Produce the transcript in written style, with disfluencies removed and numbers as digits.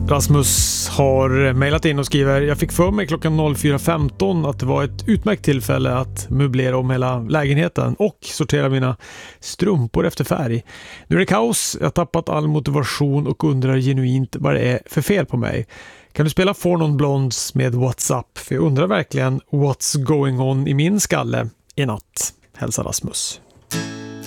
Rasmus har mejlat in och skriver: jag fick för mig klockan 04.15 att det var ett utmärkt tillfälle att möblera om hela lägenheten och sortera mina strumpor efter färg. Nu är det kaos, jag har tappat all motivation och undrar genuint vad det är för fel på mig. Kan du spela For Non Blondes med WhatsApp? För jag undrar verkligen what's going on i min skalle i natt. Hälsa Rasmus.